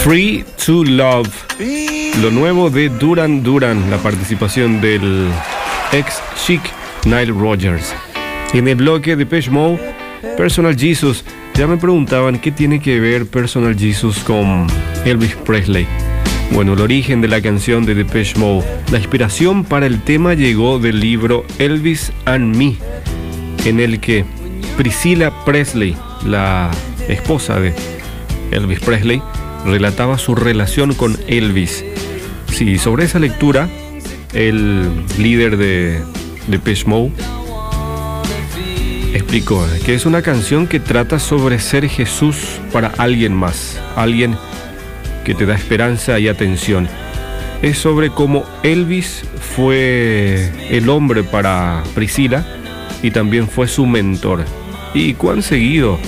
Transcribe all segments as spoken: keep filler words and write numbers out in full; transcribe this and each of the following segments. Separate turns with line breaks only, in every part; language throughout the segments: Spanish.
Free to Love, lo nuevo de Duran Duran, la participación del ex Chic Nile Rodgers. En el bloque de Depeche Mode, Personal Jesus. Ya me preguntaban qué tiene que ver Personal Jesus con Elvis Presley. Bueno, el origen de la canción de Depeche Mode, la inspiración para el tema llegó del libro Elvis and Me, en el que Priscilla Presley, la esposa de Elvis Presley, relataba su relación con Elvis. Sí, sobre esa lectura, el líder de Depeche Mode explicó que es una canción que trata sobre ser Jesús para alguien más, alguien que te da esperanza y atención. Es sobre cómo Elvis fue el hombre para Priscilla y también fue su mentor. Y cuán seguido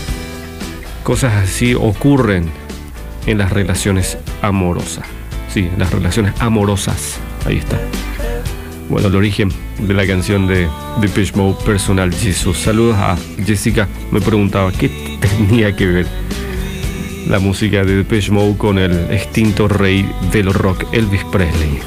cosas así ocurren en las relaciones amorosas. Sí, en las relaciones amorosas. Ahí está. Bueno, el origen de la canción de Depeche Mode, Personal Jesus. Saludos a Jessica. Me preguntaba qué tenía que ver la música de Depeche Mode con el extinto rey del rock, Elvis Presley.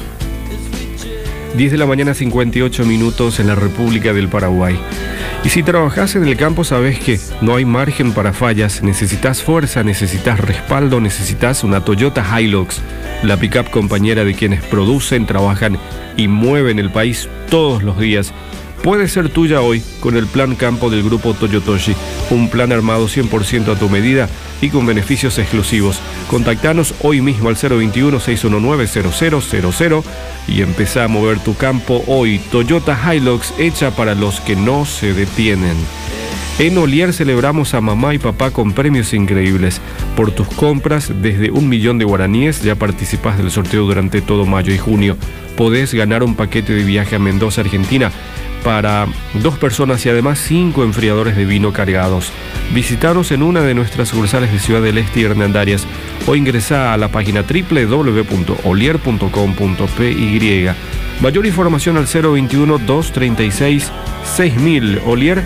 diez de la mañana, cincuenta y ocho minutos en la República del Paraguay. Y si trabajas en el campo, sabes que no hay margen para fallas. Necesitas fuerza, necesitas respaldo, necesitas una Toyota Hilux, la pickup compañera de quienes producen, trabajan y mueven el país todos los días. Puede ser tuya hoy con el plan campo del grupo Toyotoshi, un plan armado cien por ciento a tu medida y con beneficios exclusivos. Contactanos hoy mismo al cero veintiuno, seiscientos diecinueve, cero cero cero cero y empezá a mover tu campo hoy. Toyota Hilux, hecha para los que no se detienen. En Olier celebramos a mamá y papá con premios increíbles. Por tus compras desde un millón de guaraníes ya participás del sorteo durante todo mayo y junio. Podés ganar un paquete de viaje a Mendoza, Argentina, para dos personas y además cinco enfriadores de vino cargados. Visitanos en una de nuestras sucursales de Ciudad del Este y Hernandarias o ingresá a la página doble u doble u doble u punto olier punto com punto p y. Mayor información al cero veintiuno, doscientos treinta y seis, seis mil. Olier,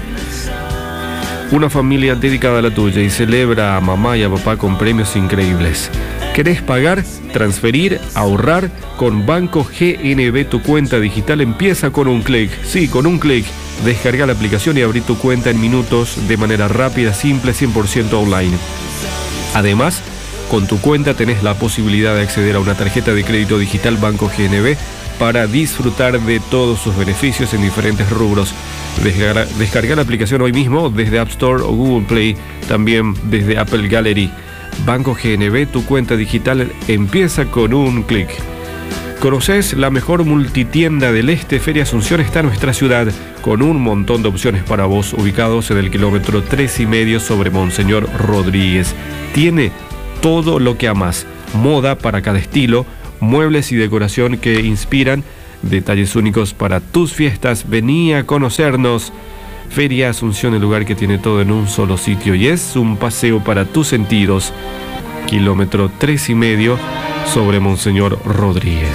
una familia dedicada a la tuya y celebra a mamá y a papá con premios increíbles. ¿Querés pagar, transferir, ahorrar? Con Banco G N B tu cuenta digital empieza con un clic. Sí, con un clic. Descarga la aplicación y abrí tu cuenta en minutos de manera rápida, simple, cien por ciento online. Además, con tu cuenta tenés la posibilidad de acceder a una tarjeta de crédito digital Banco G N B para disfrutar de todos sus beneficios en diferentes rubros. Descarga, descarga la aplicación hoy mismo desde App Store o Google Play, también desde Apple Gallery. Banco G N B, tu cuenta digital empieza con un clic. ¿Conoces la mejor multitienda del Este? Feria Asunción está en nuestra ciudad, con un montón de opciones para vos, ubicados en el kilómetro tres y medio sobre Monseñor Rodríguez. Tiene todo lo que amás, moda para cada estilo, muebles y decoración que inspiran, detalles únicos para tus fiestas. Vení a conocernos. Feria Asunción, el lugar que tiene todo en un solo sitio y es un paseo para tus sentidos. Kilómetro tres y medio sobre Monseñor Rodríguez.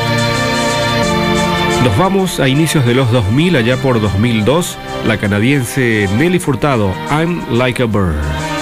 Nos vamos a inicios de los dos mil, allá por dos mil dos, la canadiense Nelly Furtado, I'm Like a Bird.